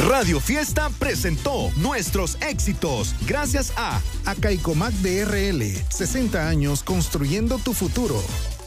Radio Fiesta presentó nuestros éxitos gracias a Caicomac DRL, 60 años construyendo tu futuro.